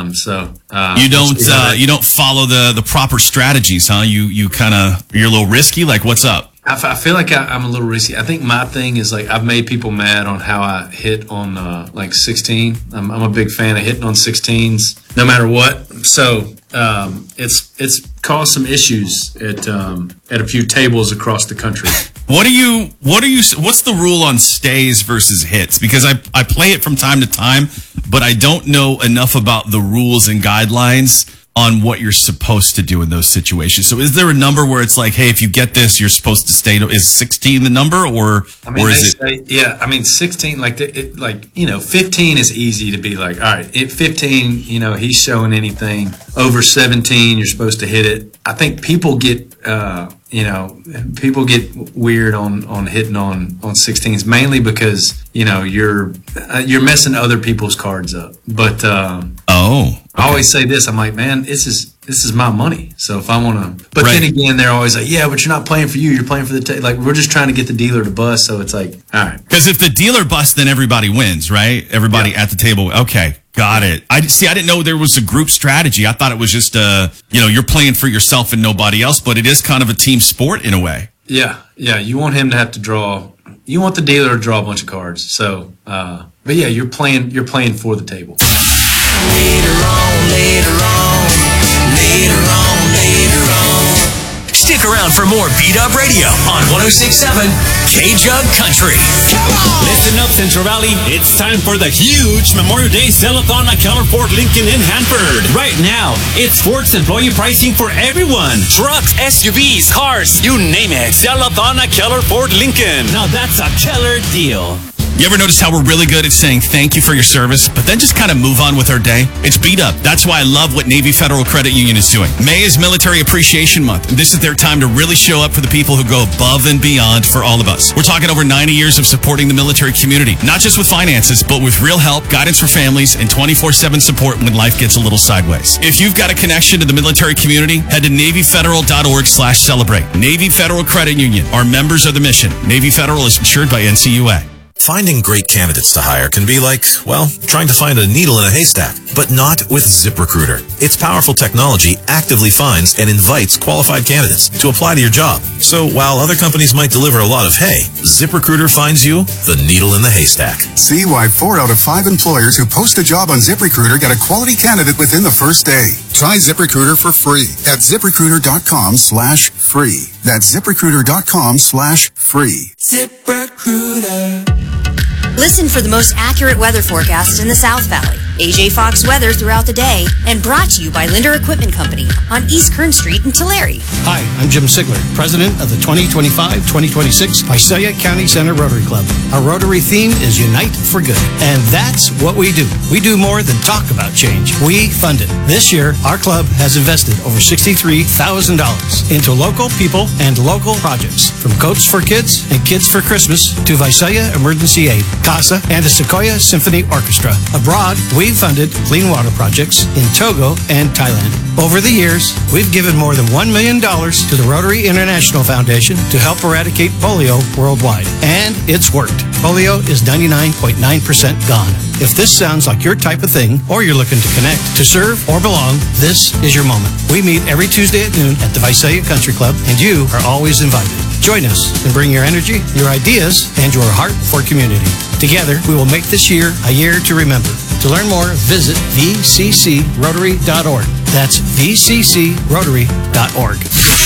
time. So you don't follow the proper strategies, huh? You're a little risky. Like, what's up? I feel like I'm a little risky. I think my thing is like I've made people mad on how I hit on like 16. I'm a big fan of hitting on 16s no matter what. So it's caused some issues at a few tables across the country. What's the rule on stays versus hits? Because I play it from time to time, but I don't know enough about the rules and guidelines on what you're supposed to do in those situations. So is there a number where it's like, hey, if you get this, you're supposed to stay? Is 16 the number, or is it? Yeah, I mean, 16, 15 is easy to be like, all right, at 15, he's showing anything. Over 17, you're supposed to hit it. I think people get weird on hitting on 16s, mainly because you're messing other people's cards up. But I always say this. I'm like, man, this is my money. So if I want to, but then again, they're always like, yeah, but you're not playing for you. You're playing for the like we're just trying to get the dealer to bust. So it's like, all right, because if the dealer busts, then everybody wins, right? Everybody at the table. Okay. Got it. I didn't know there was a group strategy. I thought it was just, you're playing for yourself and nobody else, but it is kind of a team sport in a way. Yeah. You want him to have to draw. You want the dealer to draw a bunch of cards. So, but yeah, you're playing for the table. Later on. Stick around for more Beat Up Radio on 106.7 K-Jug Country. Listen up, Central Valley. It's time for the huge Memorial Day Sell-a-thon at Keller Ford Lincoln in Hanford. Right now, it's Ford's employee pricing for everyone. Trucks, SUVs, cars, you name it. Sell-a-thon at Keller Ford Lincoln. Now that's a killer deal. You ever notice how we're really good at saying thank you for your service, but then just kind of move on with our day? It's Beat Up. That's why I love what Navy Federal Credit Union is doing. May is Military Appreciation Month, and this is their time to really show up for the people who go above and beyond for all of us. We're talking over 90 years of supporting the military community, not just with finances, but with real help, guidance for families, and 24/7 support when life gets a little sideways. If you've got a connection to the military community, head to NavyFederal.org/celebrate. Navy Federal Credit Union. Our members are the mission. Navy Federal is insured by NCUA. Finding great candidates to hire can be like, well, trying to find a needle in a haystack, but not with ZipRecruiter. Its powerful technology actively finds and invites qualified candidates to apply to your job. So while other companies might deliver a lot of hay, ZipRecruiter finds you the needle in the haystack. See why 4 out of 5 employers who post a job on ZipRecruiter get a quality candidate within the first day. Try ZipRecruiter for free at ZipRecruiter.com/free. That's ZipRecruiter.com/free. ZipRecruiter. Listen for the most accurate weather forecast in the South Valley. AJ Fox weather throughout the day, and brought to you by Linder Equipment Company on East Kern Street in Tulare. Hi, I'm Jim Sigler, president of the 2025-2026 Visalia County Center Rotary Club. Our Rotary theme is Unite for Good, and that's what we do. We do more than talk about change. We fund it. This year, our club has invested over $63,000 into local people and local projects, from Coats for Kids and Kids for Christmas to Visalia Emergency Aid, CASA, and the Sequoia Symphony Orchestra. Abroad, we've funded clean water projects in Togo and Thailand. Over the years, we've given more than $1 million to the Rotary International Foundation to help eradicate polio worldwide. And it's worked. Polio is 99.9% gone. If this sounds like your type of thing, or you're looking to connect, to serve, or belong, this is your moment. We meet every Tuesday at noon at the Visalia Country Club, and you are always invited. Join us and bring your energy, your ideas, and your heart for community. Together, we will make this year a year to remember. To learn more, visit vccrotary.org. That's vccrotary.org.